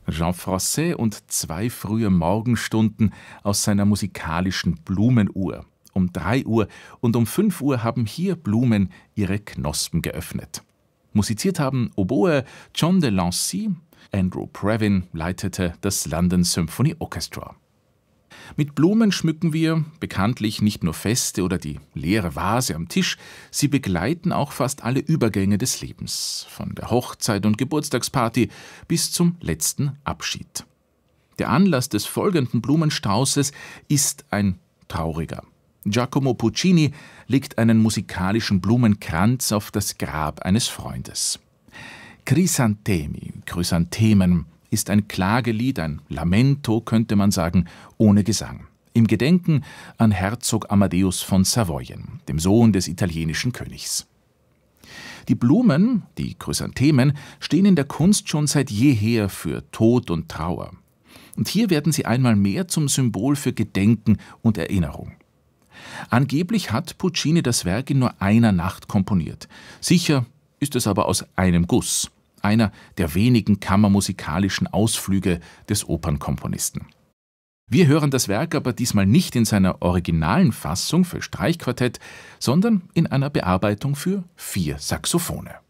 Jean Froisset und 2 frühe Morgenstunden aus seiner musikalischen Blumenuhr. Um 3 Uhr und um 5 Uhr haben hier Blumen ihre Knospen geöffnet. Musiziert haben Oboe John de Lancy, Andrew Previn leitete das London Symphony Orchestra. Mit Blumen schmücken wir bekanntlich nicht nur Feste oder die leere Vase am Tisch, sie begleiten auch fast alle Übergänge des Lebens, von der Hochzeit und Geburtstagsparty bis zum letzten Abschied. Der Anlass des folgenden Blumenstraußes ist ein trauriger. Giacomo Puccini legt einen musikalischen Blumenkranz auf das Grab eines Freundes. Crisantemi, Chrysanthemen, ist ein Klagelied, ein Lamento, könnte man sagen, ohne Gesang. Im Gedenken an Herzog Amadeus von Savoyen, dem Sohn des italienischen Königs. Die Blumen, die Chrysanthemen, stehen in der Kunst schon seit jeher für Tod und Trauer. Und hier werden sie einmal mehr zum Symbol für Gedenken und Erinnerung. Angeblich hat Puccini das Werk in nur einer Nacht komponiert. Sicher ist es aber aus einem Guss. Einer der wenigen kammermusikalischen Ausflüge des Opernkomponisten. Wir hören das Werk aber diesmal nicht in seiner originalen Fassung für Streichquartett, sondern in einer Bearbeitung für 4 Saxophone.